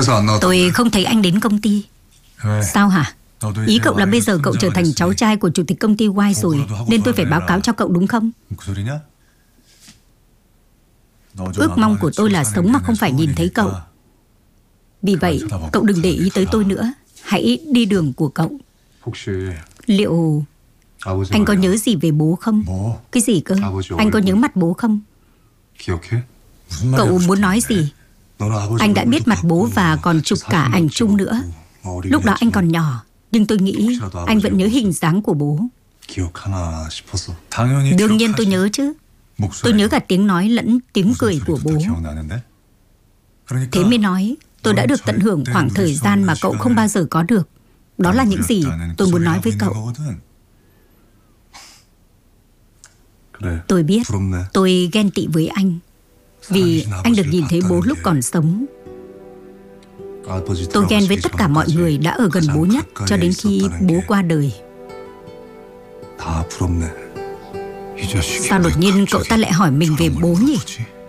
Tôi không thấy anh đến công ty. Sao hả? Ý cậu là bây giờ cậu trở thành cháu trai của chủ tịch công ty Y rồi, nên tôi phải báo cáo cho cậu đúng không? Ước mong của tôi là sống mà không phải nhìn thấy cậu. Vì vậy, cậu đừng để ý tới tôi nữa. Hãy đi đường của cậu. Liệu anh có nhớ gì về bố không? Cái gì cơ? Anh có nhớ mặt bố không? Cậu muốn nói gì? Anh đã biết mặt bố và còn chụp cả ảnh chung nữa. Lúc đó anh còn nhỏ, nhưng tôi nghĩ anh vẫn nhớ hình dáng của bố. Đương nhiên tôi nhớ chứ. Tôi nhớ cả tiếng nói lẫn tiếng cười của bố. Thế mới nói tôi đã được tận hưởng khoảng thời gian mà cậu không bao giờ có được. Đó là những gì tôi muốn nói với cậu. Tôi biết tôi ghen tị với anh vì anh được nhìn thấy bố lúc còn sống. Tôi ghen với tất cả mọi người đã ở gần bố nhất cho đến khi bố qua đời. Sao đột nhiên cậu ta lại hỏi mình về bố nhỉ?